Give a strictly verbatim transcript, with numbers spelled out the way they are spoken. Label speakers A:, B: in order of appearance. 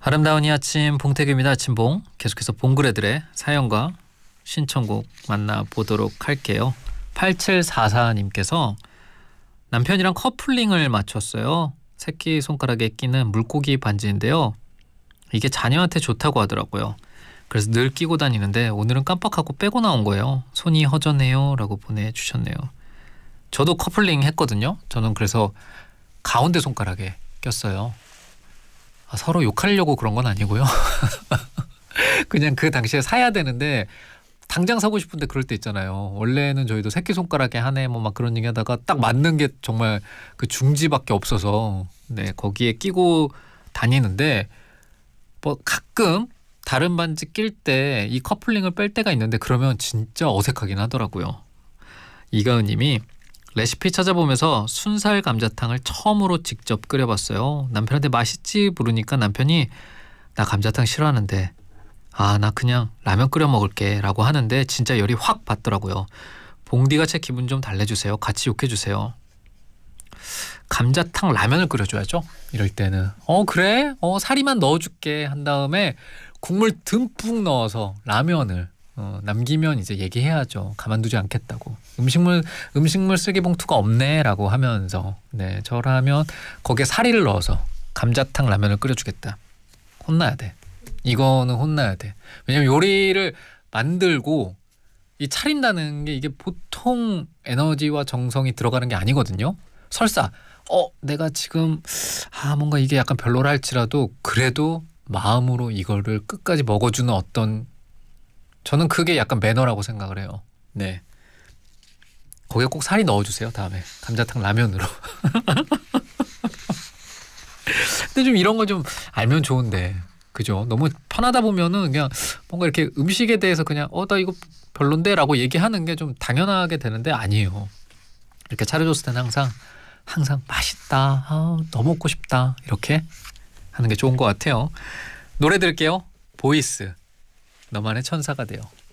A: 아름다운 이 아침 봉태규입니다. 아침봉. 계속해서 봉그레들의 사연과 신청곡 만나보도록 할게요. 팔칠사사님께서 남편이랑 커플링을 맞췄어요. 새끼손가락에 끼는 물고기 반지인데요. 이게 자녀한테 좋다고 하더라고요. 그래서 늘 끼고 다니는데 오늘은 깜빡하고 빼고 나온 거예요. 손이 허전해요 라고 보내주셨네요. 저도 커플링 했거든요. 저는 그래서 가운데 손가락에 꼈어요. 아, 서로 욕하려고 그런 건 아니고요. 그냥 그 당시에 사야 되는데 당장 사고 싶은데 그럴 때 있잖아요. 원래는 저희도 새끼손가락에 하네 뭐 막 그런 얘기 하다가 딱 맞는 게 정말 그 중지밖에 없어서 네 거기에 끼고 다니는데 뭐 가끔 다른 반지 낄 때 이 커플링을 뺄 때가 있는데 그러면 진짜 어색하긴 하더라고요. 이가은 님이 레시피 찾아보면서 순살 감자탕을 처음으로 직접 끓여봤어요. 남편한테 맛있지 물으니까 남편이 나 감자탕 싫어하는데 아 나 그냥 라면 끓여 먹을게 라고 하는데 진짜 열이 확 받더라고요. 봉디가 제 기분 좀 달래주세요. 같이 욕해주세요. 감자탕 라면을 끓여줘야죠. 이럴 때는 어 그래? 어 사리만 넣어줄게 한 다음에 국물 듬뿍 넣어서 라면을 어, 남기면 이제 얘기해야죠. 가만두지 않겠다고. 음식물 음식물 쓰기 봉투가 없네 라고 하면서 네 저라면 거기에 사리를 넣어서 감자탕 라면을 끓여주겠다. 혼나야 돼. 이거는 혼나야 돼. 왜냐면 요리를 만들고 이 차린다는 게 이게 보통 에너지와 정성이 들어가는 게 아니거든요. 설사 어 내가 지금 아 뭔가 이게 약간 별로라 할지라도 그래도 마음으로 이거를 끝까지 먹어주는 어떤 저는 그게 약간 매너라고 생각을 해요. 네. 거기에 꼭 살이 넣어주세요. 다음에 감자탕 라면으로. 근데 좀 이런 거 좀 알면 좋은데 그죠? 너무 편하다 보면은 그냥 뭔가 이렇게 음식에 대해서 그냥 어 나 이거 별론데 라고 얘기하는 게 좀 당연하게 되는데 아니에요. 이렇게 차려줬을 때는 항상 항상 맛있다. 아, 더 먹고 싶다. 이렇게 하는 게 좋은 것 같아요. 노래 들을게요. 보이스. 너만의 천사가 돼요.